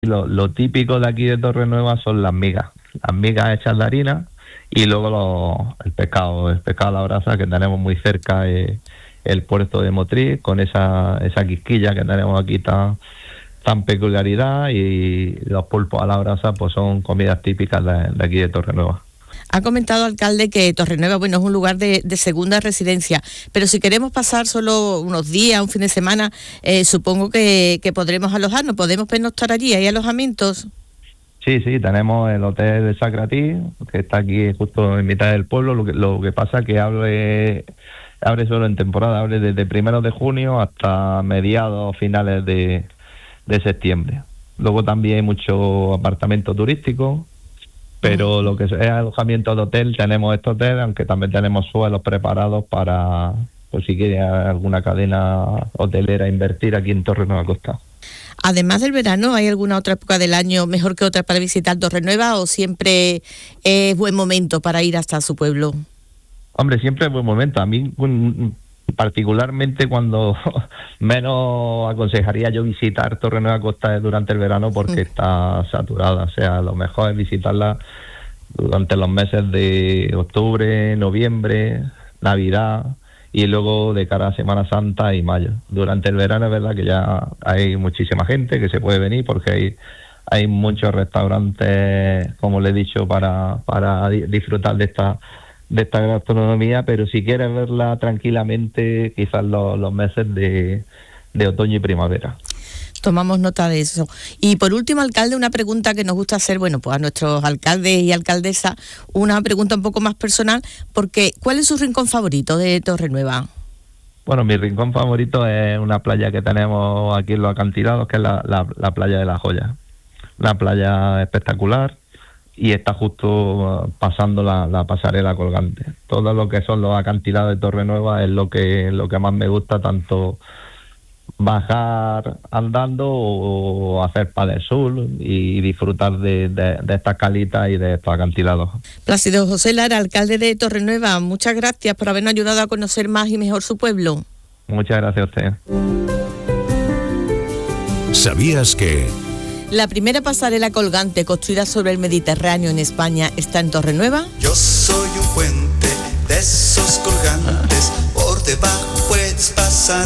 Lo típico de aquí de Torrenueva son las migas hechas de harina y luego el pescado a la brasa que tenemos muy cerca, el puerto de Motril, con esa quisquilla que tenemos aquí tan peculiaridad, y los pulpos a la brasa pues son comidas típicas de aquí de Torrenueva. Ha comentado, alcalde, que Torrenueva, bueno, es un lugar de segunda residencia, pero si queremos pasar solo unos días, un fin de semana, supongo que podremos alojarnos, podemos pernoctar allí, ¿hay alojamientos? Sí, tenemos el hotel de Sacratí, que está aquí justo en mitad del pueblo. Lo que pasa es que abre solo en temporada, abre desde 1 de junio hasta mediados, finales de septiembre. Luego también hay mucho apartamento turístico, pero lo que es alojamiento de hotel, tenemos este hotel, aunque también tenemos suelos preparados para, pues si quiere alguna cadena hotelera invertir aquí en Torrenueva Costa. Además del verano, ¿hay alguna otra época del año mejor que otra para visitar Torrenueva, o siempre es buen momento para ir hasta su pueblo? Hombre, siempre es buen momento. A mí particularmente cuando menos aconsejaría yo visitar Torrenueva Costa es durante el verano, porque está saturada. O sea, lo mejor es visitarla durante los meses de octubre, noviembre, Navidad, y luego de cara a Semana Santa y mayo. Durante el verano es verdad que ya hay muchísima gente que se puede venir, porque hay muchos restaurantes, como le he dicho, para disfrutar de esta gastronomía, pero si quieres verla tranquilamente, quizás los meses de otoño y primavera. Tomamos nota de eso. Y por último, alcalde, una pregunta que nos gusta hacer, bueno, pues a nuestros alcaldes y alcaldesas, una pregunta un poco más personal, porque ¿cuál es su rincón favorito de Torrenueva? Bueno, mi rincón favorito es una playa que tenemos aquí en los acantilados, que es la playa de La Joya. Una playa espectacular, y está justo pasando la pasarela colgante. Todo lo que son los acantilados de Torrenueva es lo que más me gusta, tanto bajar andando o hacer paddle surf y disfrutar de estas calitas y de estos acantilados. Plácido José Lara, alcalde de Torrenueva, muchas gracias por habernos ayudado a conocer más y mejor su pueblo. Muchas gracias a usted. ¿Sabías que la primera pasarela colgante construida sobre el Mediterráneo en España está en Torrenueva? Yo soy un puente de esos colgantes, por debajo puedes pasar.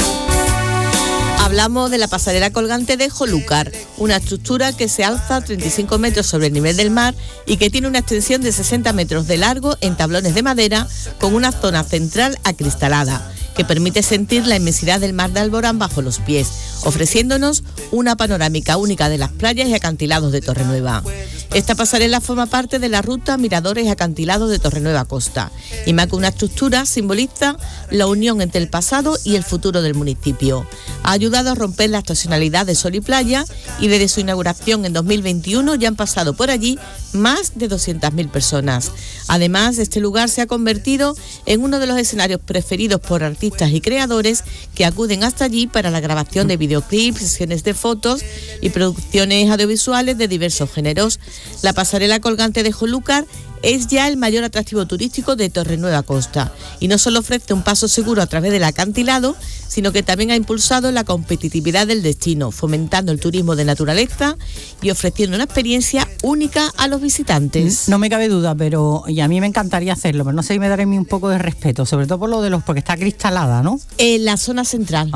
Hablamos de la pasarela colgante de Jolúcar, una estructura que se alza a 35 metros sobre el nivel del mar y que tiene una extensión de 60 metros de largo en tablones de madera, con una zona central acristalada, que permite sentir la inmensidad del mar de Alborán bajo los pies, ofreciéndonos una panorámica única de las playas y acantilados de Torrenueva. Esta pasarela forma parte de la ruta Miradores y Acantilados de Torrenueva Costa, y más que una estructura, simboliza la unión entre el pasado y el futuro del municipio. Ha ayudado a romper la estacionalidad de sol y playa, y desde su inauguración en 2021 ya han pasado por allí más de 200.000 personas. Además, este lugar se ha convertido en uno de los escenarios preferidos por artistas y creadores que acuden hasta allí para la grabación de videoclips, sesiones de fotos y producciones audiovisuales de diversos géneros. La pasarela colgante de Jolúcar es ya el mayor atractivo turístico de Torrenueva Costa, y no solo ofrece un paso seguro a través del acantilado, sino que también ha impulsado la competitividad del destino, fomentando el turismo de naturaleza y ofreciendo una experiencia única a los visitantes. No me cabe duda, y a mí me encantaría hacerlo, pero no sé si me daré un poco de respeto, sobre todo por porque está cristalada, ¿no? En la zona central.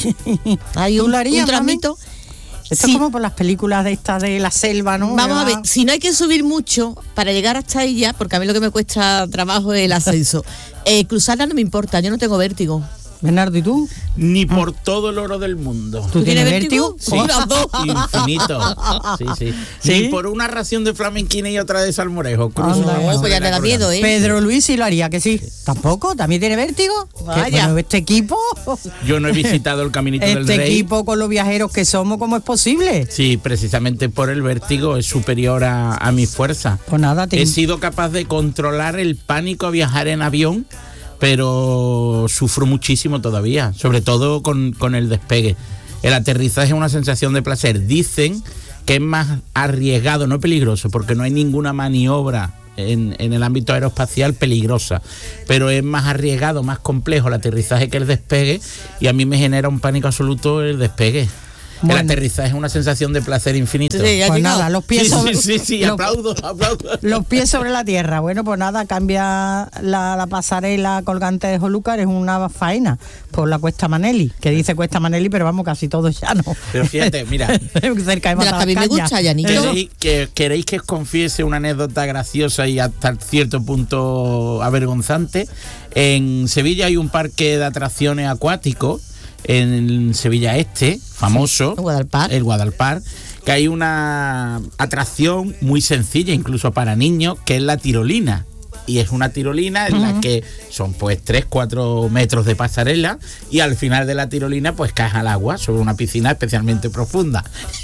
Hay un tramito. Esto es como por las películas de la selva, ¿no? Vamos a ver, si no hay que subir mucho para llegar hasta ella, porque a mí lo que me cuesta trabajo es el ascenso. Cruzarla no me importa, yo no tengo vértigo. Bernardo, ¿y tú? Ni por todo el oro del mundo. ¿Tú tienes vértigo? Sí, infinito. Sí. Ni por una ración de flamenquina y otra de salmorejo. Pues ya te da miedo, ¿eh? Pedro Luis sí lo haría, que sí. ¿Tampoco? ¿También tiene vértigo? Vaya. Bueno, este equipo... Yo no he visitado el Caminito del Rey. Este equipo, con los viajeros que somos, ¿cómo es posible? Sí, precisamente por el vértigo es superior a mi fuerza. Pues nada, he sido capaz de controlar el pánico a viajar en avión, pero sufro muchísimo todavía, sobre todo con el despegue. El aterrizaje es una sensación de placer. Dicen que es más arriesgado, no peligroso, porque no hay ninguna maniobra en el ámbito aeroespacial peligrosa, pero es más arriesgado, más complejo el aterrizaje que el despegue, y a mí me genera un pánico absoluto el despegue. Bueno. El aterrizaje es una sensación de placer infinito. Sí, ya ha Pues llegado. nada, los pies sobre, Sí, los- aplaudo. los pies sobre la tierra. Bueno, pues nada, cambia la pasarela colgante de Jolúcar, es una faena por la Cuesta Maneli, que dice Cuesta Maneli, pero vamos, casi todo llano. Pero fíjate, mira. Cerca de De las que a mí me Matacaña. gusta, Yanito. ¿Queréis que os confiese una anécdota graciosa y hasta cierto punto avergonzante? En Sevilla hay un parque de atracciones acuáticos, en Sevilla Este, famoso, el Guadalpar. el Guadalpar, que hay una atracción muy sencilla, incluso para niños, que es la tirolina. Y es una tirolina en la que son pues 3-4 metros de pasarela y al final de la tirolina pues caes al agua sobre una piscina especialmente profunda.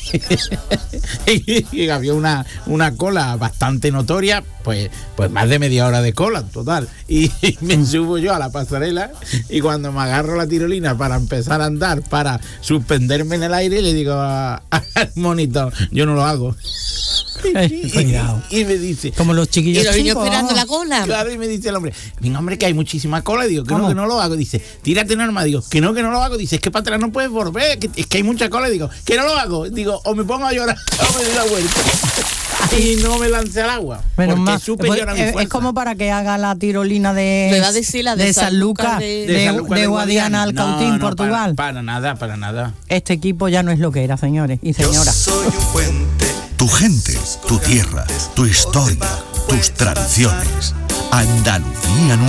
Y había una cola bastante notoria, pues más de media hora de cola en total. Y me subo yo a la pasarela y cuando me agarro la tirolina para empezar a andar, para suspenderme en el aire, le digo al monitor, yo no lo hago. Cuidado. Y me dice, Como los chiquillos Y los niños chicos. esperando la cola. claro, y me dice el hombre, venga hombre, que hay muchísima cola. Digo, que no lo hago. Dice, tírate norma. Digo, que no lo hago. Dice, es que para atrás no puedes volver, es que hay mucha cola. Digo, que no lo hago. Digo, o me pongo a llorar o me doy la vuelta. Y no me lancé al agua. Menos porque mal. es superior a mi fuerza. Es como para que haga la tirolina de, Me va a decir la de San Lucas, de Sanlúcar de Guadiana al Cautín, No, Portugal. Para nada. Este equipo ya no es lo que era, señores y Yo señoras. soy un puente. Tu gente, tu tierra, tu historia, tus tradiciones. Andalucía